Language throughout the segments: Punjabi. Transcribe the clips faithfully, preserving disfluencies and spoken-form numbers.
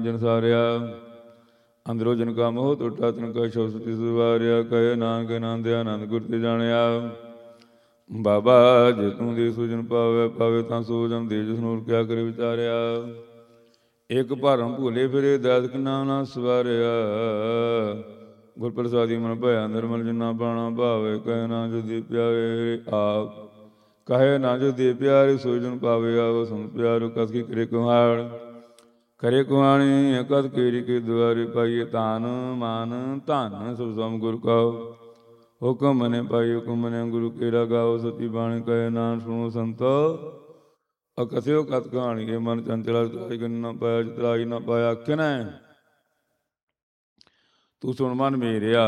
ਜਨ ਸਾਰਿਆ ਅੰਦਰੋਂ ਜਨ ਕਾ ਮੋਹ ਟੁੱਟਾ ਤਿਨ ਕਾ ਸ਼ਬਦ ਤਿਸ ਵਾਰਿਆ ਕਹੇ ਨਾਨਕ ਆਨੰਦ ਆਨੰਦ ਗੁਰ ਤੇ ਜਾਣਿਆ। ਬਾਬਾ ਜੇ ਤੂੰ ਦੇ ਸੁਜਨ ਪਾਵੇ ਪਾਵੇ ਤਾਂ ਸੋ ਜਨ ਦੇ ਜਿਸ ਨੂਰ ਕਿਆ ਕਰੇ ਵਿਚਾਰਿਆ। ਇੱਕ ਭਰਮ ਭੂਲੇ ਫਿਰੇ ਦਾਦਕ ਨਾਮ ਨਾ ਸਵਾਰਿਆ ਗੁਰ ਪ੍ਰਸਾਦੀ ਮਨ ਭਇਆ ਨਿਰਮਲ ਜਿਨਾ ਬਾਣਾ ਭਾਵੇ ਕਹੇ ਨਾ ਜਦੀ ਪਿਆਰੇ ਆਪ ਕਹੇ ਨਾ ਜਦੀ ਪਿਆਰੇ ਸੁਜਨ ਪਾਵੇ ਆਵ ਸੁਨ ਪਿਆਰੋ ਕਸ ਕੀ ਕਰੇ ਕੁਹਾੜ ਕਰੇ ਕੁਹਾਣੀ ਕਦ ਕੇਰੀ ਕੇ ਦੁਆਰੇ ਪਾਈਏ ਤਾਨ ਮਾਨ ਧਨ ਸਭ ਸਮ ਗੁਰ ਕਉ ਹੁਕਮ ਮਨੇ ਪਾਈ ਹੁਕਮ ਮਨੇ ਗੁਰੂ ਕੇਰਾ ਗਾਓ ਸਤੀ ਬਾਣੀ ਕਹੇ ਨਾਨ ਸੁਣੋ ਸੰਤੋ ਅਕਥਿਓ ਕਤ ਕਹਾਣੀ ਇਹ ਮਨ ਚੰਚਲਾ ਤਰਾਈ ਗਨ ਨਾ ਪਾਇਆ ਤਰਾਈ ਨਾ ਪਾਇਆ ਕਿਨੈ ਤੂੰ ਸੁਣ ਮਨ ਮੇਰਿਆ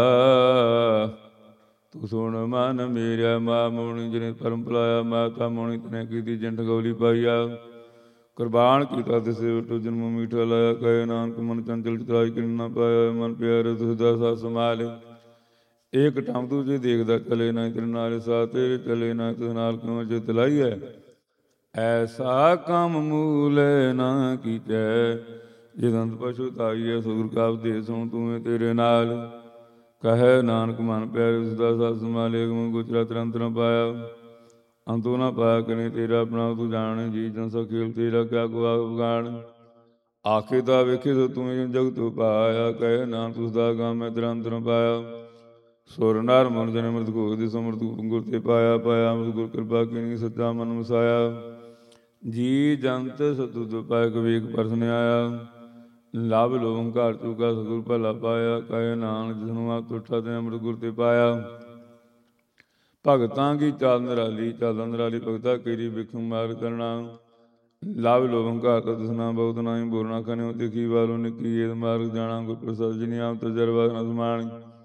ਤੂੰ ਸੁਣ ਮਨ ਮੇਰਿਆ ਮਾ ਮੋਣੀ ਜਿਹਨੇ ਪਰਮ ਪਲਾਇਆ ਮਾਤਾ ਮੋਣੀ ਤਨੇ ਕੀਤੀ ਜੰਟ ਗੌਲੀ ਪਾਈਆ ਕੁਰਬਾਨ ਕੀਤਾ ਦਿਸੇ ਟੋ ਜਨਮ ਮੀਠਾ ਲਾਇਆ ਕਹੇ ਨਾਨਕ ਮਨ ਚੰਚਲ ਤਰਾਈ ਕਿਨ ਨਾ ਪਾਇਆ ਮਨ ਪਿਆਰੇ ਤੁਸਦਾ ਸਾ ਸੰਭਾਲ ਏਕ ਟਾਮ ਦੂਜੇ ਦੇਖਦਾ ਚਲੇ ਨਾ ਤੇਰੇ ਨਾਲ ਸਾ ਤੇਰੇ ਚਲੇ ਨਾ ਤਿਸ ਨਾਲ ਕਿਉਂ ਚਿਤ ਲਾਈਐ ਐਸਾ ਕੰਮ ਮੂਲ ਨਾ ਕੀਚੈ ਜਿਦੰਤ ਪਸ਼ੂ ਤਾਈਐ ਸੁਰ ਕਾ ਉਪਦੇਸ ਸੁਣ ਤੂੰ ਤੇਰੇ ਨਾਲ ਕਹੇ ਨਾਨਕ ਮਨ ਪਿਆਰੇ ਉਸਦਾ ਸਾ ਸੰਭਾਲੇ ਗੁਚਰਾ ਤਰੰਤ ਨ ਪਾਇਆ ਅੰਤੋਂ ਨਾ ਪਾਇਆ ਕਨੇ ਤੇਰਾ ਆਪਣਾ ਤੂੰ ਜਾਣ ਜੀ ਜਨ ਸੋ ਖੇਲ ਤੇਰਾ ਕਿਆ ਗੁਆ ਬਗਾਣ ਆਖੇ ਦਾ ਵੇਖੇ ਸੋ ਤੂੰ ਜਗਤ ਪਾਇਆ ਕਹੇ ਨਾਮ ਤੁਸਦਾ ਗਾਮ ਮੈਂ ਤੇਰਾ ਅੰਤਰ ਪਾਇਆ ਸੁਰ ਨਰ ਮਨ ਜਨ ਅੰਮ੍ਰਿਤ ਘੋਖ ਦੇ ਸਮਰਤ ਗੁਰ ਤੇ ਪਾਇਆ ਪਾਇਆ ਅੰਮ੍ਰਿਤ ਗੁਰ ਕਿਰਪਾ ਕੀਨੀ ਸੱਚਾ ਮਨ ਵਸਾਇਆ ਜੀ ਜੰਤ ਸਤੁ ਪਾਇ ਕਵੇਕ ਪਰਸਨ ਆਇਆ ਲਾਭ ਲੋੰਕਾਰ ਚੁਕਾ ਸਤਿਗੁਰ ਭਲਾ ਪਾਇਆ ਕਹੇ ਨਾਨਕ ਜਿਸਨੂੰ ਆਪ ਤੁਠਾ ਤੇ ਅੰਮ੍ਰਿਤ ਗੁਰ ਤੇ ਪਾਇਆ ਭਗਤਾਂ ਕੀ ਚਾਲ ਨਿਰਾਲੀ ਚਾਲ ਨਿਰਾਲੀ ਭਗਤਾ ਕੀਰੀ ਵਿਖਮ ਮਾਰ ਕਰਨਾ ਲਾਭ ਲੋੰਕਾਰ ਤਸਨਾ ਬਹੁਤ ਨਾਹੀ ਬੋਲਣਾ ਖਨਿਓ ਤਿਖੀ ਵਾਲੋ ਨਿੱਕੀ ਏਦ ਮਾਰਗ ਜਾਣਾ ਗੁਰ ਪ੍ਰਸਾਦ ਜਿਨੀ ਆਪ ਤਜਰਬਾ ਨ ਸਮਾਨ